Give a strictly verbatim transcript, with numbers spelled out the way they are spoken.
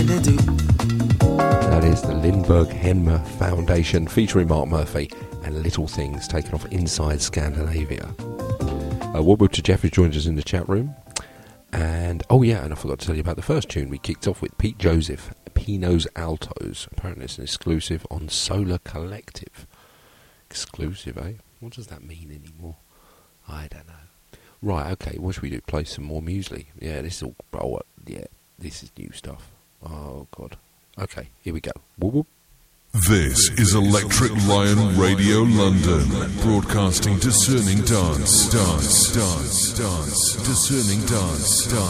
Xanadu. That is the Lindbergh Henmer Foundation featuring Mark Murphy and Little Things taken off Inside Scandinavia. Uh, Woodward to Jeff, who joined us in the chat room. And, oh yeah, and I forgot to tell you about the first tune. We kicked off with Pete Joseph, Pinos Altos. Apparently it's an exclusive on Solar Collective. Exclusive, eh? What does that mean anymore? I don't know. Right, okay, what should we do? Play some more muesli. Yeah, this is all, oh, yeah, this is new stuff. Oh, God. Okay, here we go. Whoop, whoop. This is Electric Lion Radio London, broadcasting discerning dance, dance, dance, dance, discerning dance, dance.